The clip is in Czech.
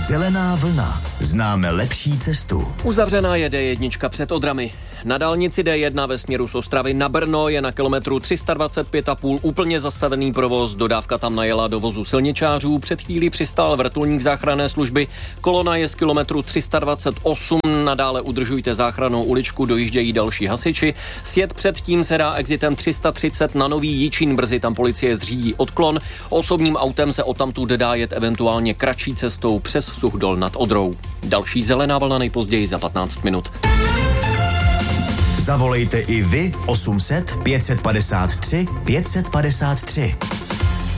Zelená vlna. Známe lepší cestu. Uzavřená je D1 před Odrami. Na dálnici D1 ve směru z Ostravy na Brno je na kilometru 325,5 úplně zastavený provoz. Dodávka tam najela do vozu silničářů. Před chvílí přistál vrtulník záchranné služby. Kolona je z kilometru 328. Nadále udržujte záchrannou uličku, dojíždějí další hasiči. Sjet předtím se dá exitem 330 na Nový Jičín. Brzy tam policie zřídí odklon. Osobním autem se odtamtud dá jet eventuálně kratší cestou přes Suchdol nad Odrou. Další zelená vlna nejpozději za 15 minut. Zavolejte i vy 800 553 553.